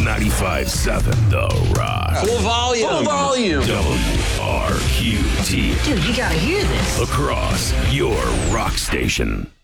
95.7 The Rock. Full volume. Full volume. WRQT. Dude, you gotta hear this. Across your rock station.